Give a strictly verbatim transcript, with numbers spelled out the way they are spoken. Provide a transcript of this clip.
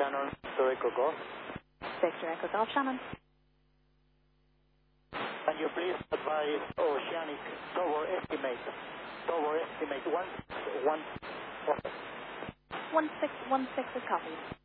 Shannon, Victor Echo Golf. Victor Echo Golf, Shannon. Can you please advise Oceanic tower estimate? Tower estimate one one. one six one six is copied.